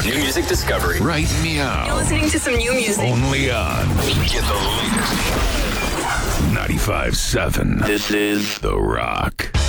New music discovery. Right meow. You're listening to some new music. Only on Get the latest. 95.7. This is The Rock.